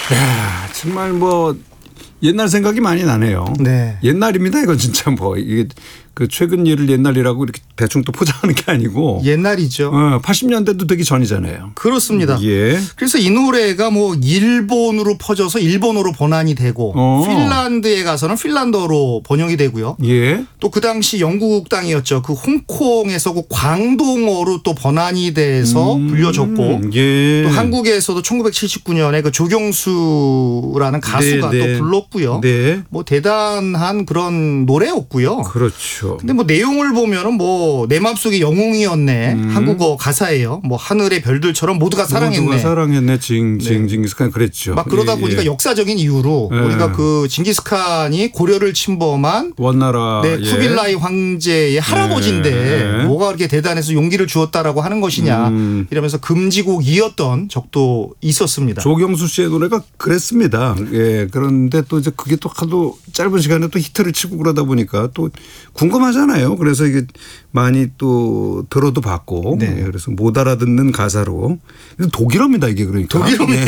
야, 정말 뭐 옛날 생각이 많이 나네요. 네. 옛날입니다. 이건 진짜 뭐 이게 그 최근 일을 옛날이라고 이렇게 대충 또 포장하는 게 아니고 옛날이죠. 80년대도 되기 전이잖아요. 그렇습니다. 예. 그래서 이 노래가 뭐 일본으로 퍼져서 일본어로 번안이 되고 핀란드에 가서는 핀란드어로 번역이 되고요. 예. 또 그 당시 영국 땅이었죠. 그 홍콩에서 그 광동어로 또 번안이 돼서 불려졌고 예. 또 한국에서도 1979년에 그 조경수라는 가수가 네, 네. 또 불렀고요. 네. 뭐 대단한 그런 노래였고요. 그렇죠. 근데 뭐 내용을 보면은 뭐 내 맘속에 영웅이었네. 한국어 가사예요. 뭐 하늘의 별들처럼 모두가 사랑했네. 모두가 사랑했네. 징기스칸 그랬죠. 막 그러다 보니까 역사적인 이유로 우리가 그 징기스칸이 고려를 침범한 원나라 쿠빌라이 황제의 할아버지인데 뭐가 그렇게 대단해서 용기를 주었다라고 하는 것이냐 이러면서 금지곡이었던 적도 있었습니다. 조경수 씨의 노래가 그랬습니다. 예. 그런데 또 이제 그게 또 하도 짧은 시간에 또 히트를 치고 그러다 보니까 또 궁금하잖아요. 그래서 이게 많이 또 들어도 봤고 예. 그래서 못 알아듣는 가사로 독일어입니다. 이게 그러니까. 독일어입니다.